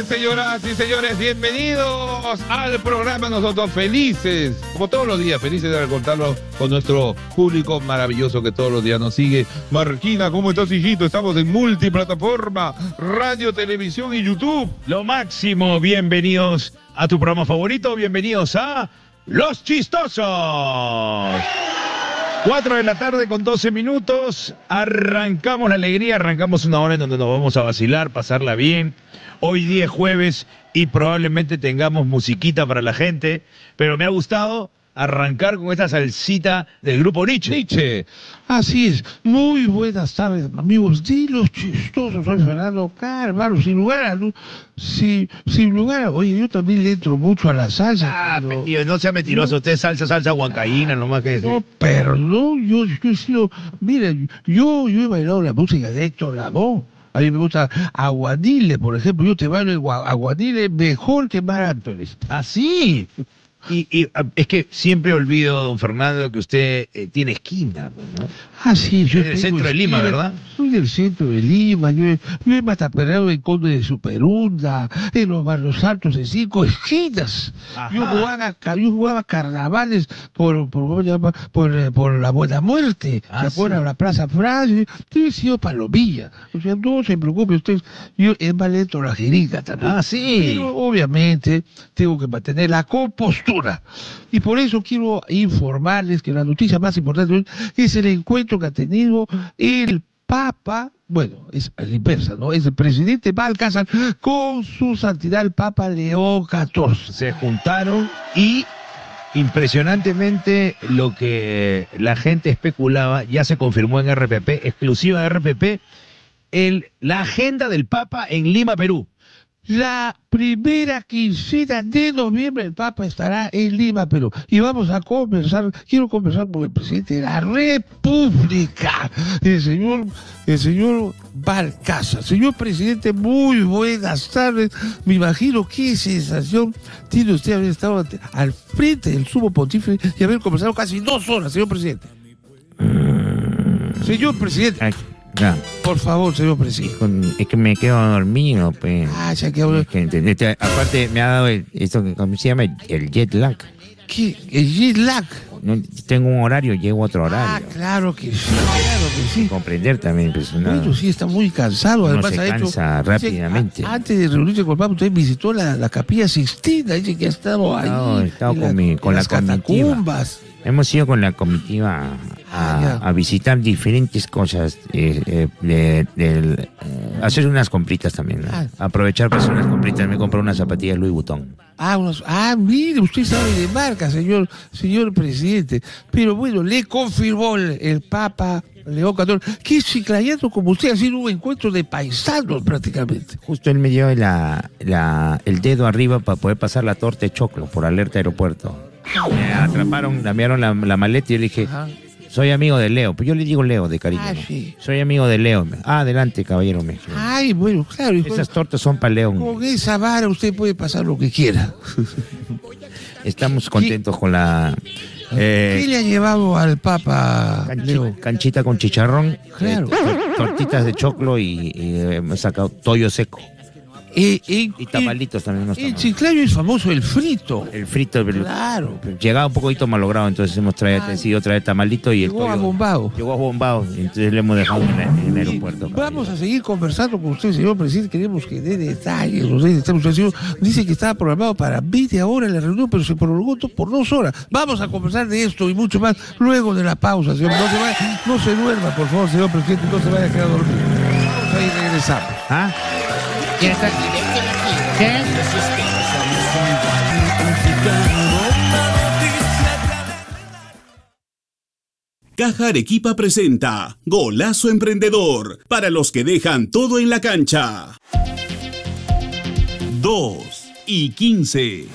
señoras y señores, bienvenidos al programa. Nosotros felices, como todos los días, felices de contarlo con nuestro público maravilloso que todos los días nos sigue. Marquina, ¿cómo estás, hijito? Estamos en multiplataforma, radio, televisión y YouTube. Lo máximo, bienvenidos a tu programa favorito, bienvenidos a Los Chistosos. 4 de la tarde con 12 minutos, arrancamos la alegría, arrancamos una hora en donde nos vamos a vacilar, pasarla bien. Hoy día es jueves y probablemente tengamos musiquita para la gente, pero me ha gustado arrancar con esta salsita del grupo Nietzsche. Así es. Muy buenas tardes, amigos de Los Chistosos. Soy Fernando Carvalho. Sin lugar a... Oye, yo también le entro mucho a la salsa. Tío, no sea mentiroso. Usted salsa huancaína, nomás que no, perdón. Yo he sido... Mira, yo he bailado la música de Héctor Lavoe. A mí me gusta Aguadile, por ejemplo. Yo te bailo el Aguadile mejor que Mar Anthony. ¿Así? Y es que siempre olvido, don Fernando, que usted tiene esquina, ¿no? Ah, sí, yo soy del centro de Lima, ¿verdad? Soy del centro de Lima, yo he mataperreado en Conde de Superunda, en los Barrios Altos de 5 esquinas. Yo jugaba carnavales por la Buena Muerte, ¿se acuerdan? La Plaza Francia. Yo he sido palomilla, o sea, no se preocupe usted, yo es más lento la jeringa también. Ah, sí. Pero obviamente tengo que mantener la compostura. Y por eso quiero informarles que la noticia más importante es el encuentro que ha tenido el Papa, bueno, es a la inversa, ¿no? Es el presidente Balcázar con su santidad el Papa León XIV. Se juntaron y impresionantemente lo que la gente especulaba ya se confirmó en RPP, exclusiva de RPP, la agenda del Papa en Lima, Perú. La primera quincena de noviembre el Papa estará en Lima, Perú. Y vamos a quiero conversar con el presidente de la República, el señor Balcázar. Señor presidente, muy buenas tardes. Me imagino qué sensación tiene usted haber estado al frente del sumo pontífice y haber conversado casi 2 horas, señor presidente. Señor presidente. No. Por favor, señor presidente. Es que me quedo dormido, pues. Ya quedó. Aparte, me ha dado ¿cómo se llama? El jet lag. ¿Qué? ¿El jet lag? No, tengo un horario, llego a otro horario. Claro que sí. Comprender también, pues. Bueno, sí, está muy cansado. Además, se cansa rápidamente. Antes de reunirse con el Papa, usted visitó la Capilla Sixtina. Dice que ha estado ahí. No, he estado con las catacumbas. Hemos ido con la comitiva a visitar diferentes cosas, hacer unas compritas también, ¿no? Aprovechar para hacer unas compritas. Me compré unas zapatillas Louis Vuitton. Mire, usted sabe de marca, señor presidente. Pero bueno, le confirmó el Papa León XIV que chiclayano como usted ha sido un encuentro de paisanos prácticamente. Justo él me dio el dedo arriba para poder pasar la torta de choclo por alerta aeropuerto. Me atraparon, cambiaron la maleta y yo le dije, soy amigo de Leo. Pues yo le digo Leo de cariño. Sí. Soy amigo de Leo. Adelante, caballero. Bueno, claro. Esas tortas son para León. Con esa vara usted puede pasar lo que quiera. Estamos contentos con la... ¿Qué le ha llevado al Papa Leo? Canchita con chicharrón. Claro. Tortitas de choclo y hemos sacado tollo seco. Y tamalitos también. En Chiclayo es famoso el frito. El frito. Claro. Llegaba un poquito malogrado, entonces hemos decidido traer tamalito y llegó a bombado. Llegó a bombado, entonces le hemos dejado en el aeropuerto. Vamos a seguir conversando con usted, señor presidente. Queremos que dé detalles. Dice que estaba programado para 20 horas la reunión, pero se prolongó por 2 horas. Vamos a conversar de esto y mucho más luego de la pausa, señor. No se duerma, por favor, señor presidente, no se vaya a quedar dormido. Vamos a ir regresando. ¿Quién está? ¿Qué? Caja Arequipa presenta Golazo Emprendedor, para los que dejan todo en la cancha. 2:15.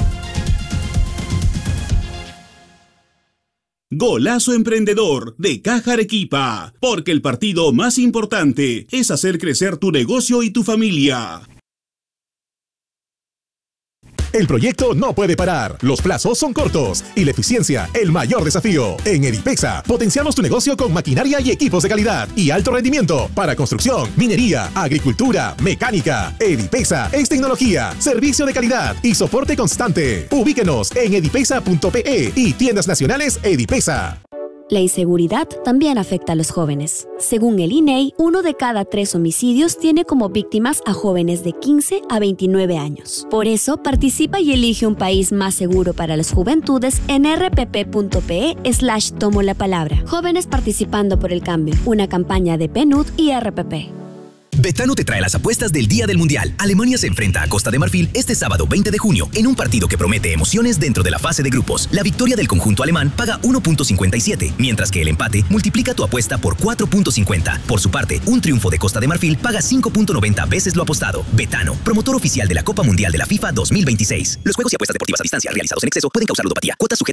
Golazo Emprendedor de Caja Arequipa, porque el partido más importante es hacer crecer tu negocio y tu familia. El proyecto no puede parar, los plazos son cortos y la eficiencia el mayor desafío. En Edipesa potenciamos tu negocio con maquinaria y equipos de calidad y alto rendimiento para construcción, minería, agricultura, mecánica. Edipesa es tecnología, servicio de calidad y soporte constante. Ubíquenos en edipesa.pe y tiendas nacionales Edipesa. La inseguridad también afecta a los jóvenes. Según el INEI, 1 de cada 3 homicidios tiene como víctimas a jóvenes de 15 a 29 años. Por eso, participa y elige un país más seguro para las juventudes en rpp.pe/tomo la palabra. Jóvenes participando por el cambio. Una campaña de PNUD y RPP. Betano te trae las apuestas del Día del Mundial. Alemania se enfrenta a Costa de Marfil este sábado 20 de junio en un partido que promete emociones dentro de la fase de grupos. La victoria del conjunto alemán paga 1.57, mientras que el empate multiplica tu apuesta por 4.50. Por su parte, un triunfo de Costa de Marfil paga 5.90 veces lo apostado. Betano, promotor oficial de la Copa Mundial de la FIFA 2026. Los juegos y apuestas deportivas a distancia realizados en exceso pueden causar ludopatía. Cuotas sujetas